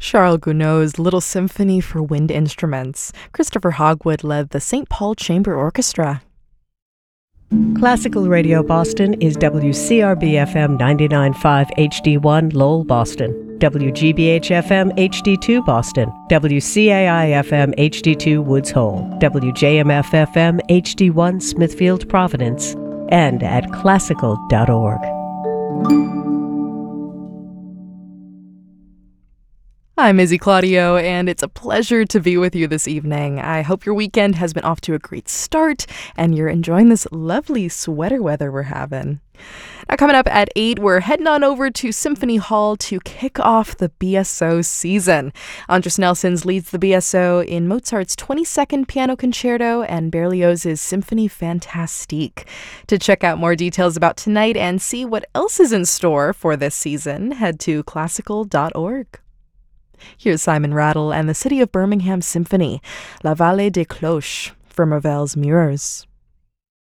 Charles Gounod's Little Symphony for Wind Instruments. Christopher Hogwood led the St. Paul Chamber Orchestra. Classical Radio Boston is WCRB-FM 99.5 HD1 Lowell, Boston, WGBH-FM HD2 Boston, WCAI-FM HD2 Woods Hole, WJMF-FM HD1 Smithfield, Providence, and at classical.org. I'm Izzy Claudio, and it's a pleasure to be with you this evening. I hope your weekend has been off to a great start, and you're enjoying this lovely sweater weather we're having. Now, coming up at 8, we're heading on over to Symphony Hall to kick off the BSO season. Andras Nelsons leads the BSO in Mozart's 22nd Piano Concerto and Berlioz's Symphonie Fantastique. To check out more details about tonight and see what else is in store for this season, head to classical.org. Here's Simon Rattle and the City of Birmingham Symphony, La Vallée des Cloches, from Ravel's Mirrors.